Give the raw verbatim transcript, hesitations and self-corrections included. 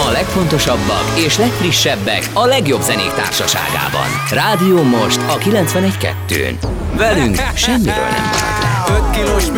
A legfontosabbak és legfrissebbek a legjobb zenék társaságában. Rádió Most a kilencvenegy kettőn. Velünk semmiről nem marad le.